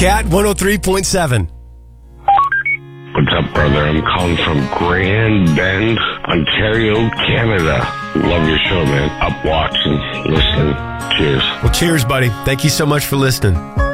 Cat 103.7. What's up, brother? I'm calling from Grand Bend, Ontario, Canada. Love your show, man. Up watching, listening. Cheers. Well, cheers, buddy. Thank you so much for listening.